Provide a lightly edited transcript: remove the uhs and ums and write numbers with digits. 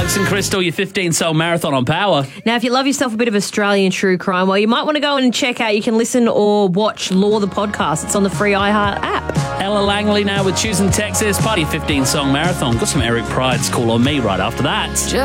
Alex and Crystal, your 15-song marathon on Power. Now, if you love yourself a bit of Australian true crime, well, you might want to go and check out. You can listen or watch Law the Podcast. It's on the free iHeart app. Ella Langley now with Choosing Texas. Part of your 15-song marathon. Got some Eric Pride's Call on Me right after that.